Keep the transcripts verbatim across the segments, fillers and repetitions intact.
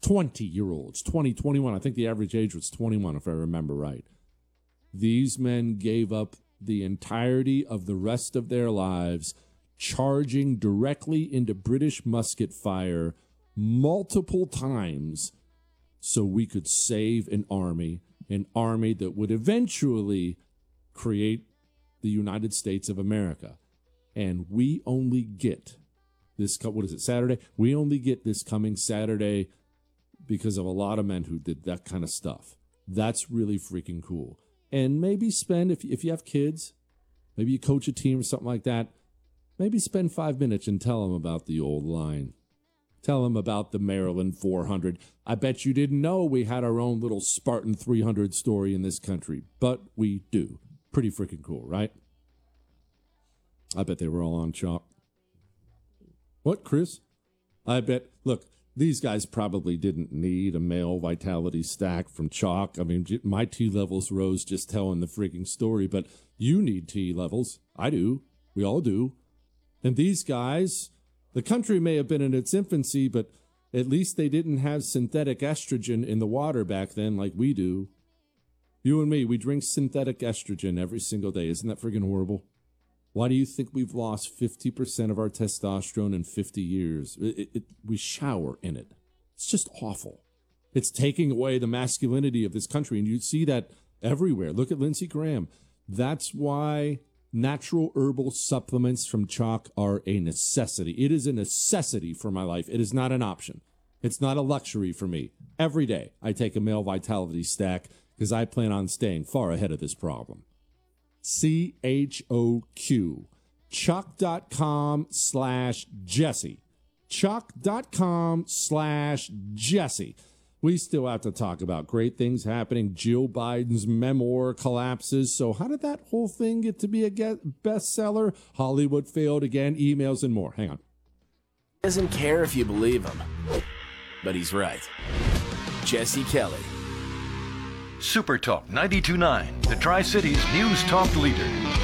twenty-year-olds, twenty, twenty-one. I think the average age was twenty-one, if I remember right. These men gave up the entirety of the rest of their lives, charging directly into British musket fire multiple times so we could save an army, an army that would eventually create the United States of America. And we only get this, what is it, Saturday? We only get this coming Saturday because of a lot of men who did that kind of stuff. That's really freaking cool. And maybe spend, if, if you have kids, maybe you coach a team or something like that, maybe spend five minutes and tell them about the old line. Tell them about the Maryland four hundred. I bet you didn't know we had our own little Spartan three hundred story in this country, but we do. Pretty freaking cool, right? I bet they were all on chalk. What, Chris? I bet, look, these guys probably didn't need a male vitality stack from chalk. I mean, my T levels rose just telling the freaking story, but you need T levels. I do. We all do. And these guys, the country may have been in its infancy, but at least they didn't have synthetic estrogen in the water back then like we do. You and me, we drink synthetic estrogen every single day. Isn't that freaking horrible? Why do you think we've lost fifty percent of our testosterone in fifty years? It, it, it, we shower in it. It's just awful. It's taking away the masculinity of this country, and you see that everywhere. Look at Lindsey Graham. That's why natural herbal supplements from chalk are a necessity. It is a necessity for my life. It is not an option. It's not a luxury for me. Every day I take a male vitality stack because I plan on staying far ahead of this problem. C H O Q. Chalk.com slash Jesse. Chalk.com slash Jesse. We still have to talk about great things happening. Jill Biden's memoir collapses. So how did that whole thing get to be a bestseller? Hollywood failed again. Emails and more. Hang on. He doesn't care if you believe him, but he's right. Jesse Kelly. Super Talk ninety-two point nine, the Tri-Cities News Talk leader.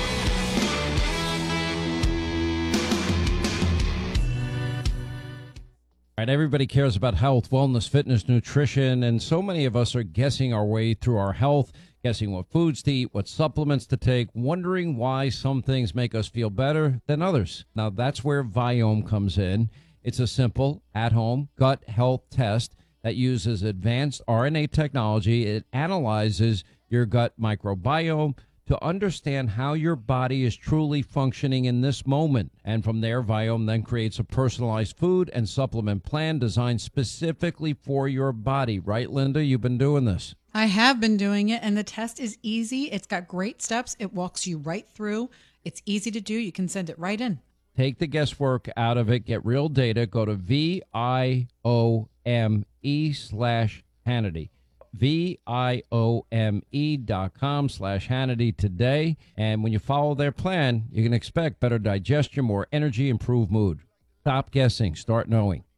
All right, everybody cares about health, wellness, fitness, nutrition, and so many of us are guessing our way through our health, guessing what foods to eat, what supplements to take, wondering why some things make us feel better than others. Now, that's where Viome comes in. It's a simple, at-home gut health test that uses advanced R N A technology. It analyzes your gut microbiome to understand how your body is truly functioning in this moment. And from there, Viome then creates a personalized food and supplement plan designed specifically for your body. Right, Linda? You've been doing this. I have been doing it, and the test is easy. It's got great steps. It walks you right through. It's easy to do. You can send it right in. Take the guesswork out of it. Get real data. Go to V I O M E slash Hannity. V I O M E dot com slash Hannity today. And when you follow their plan, you can expect better digestion, more energy, improved mood. Stop guessing. Start knowing.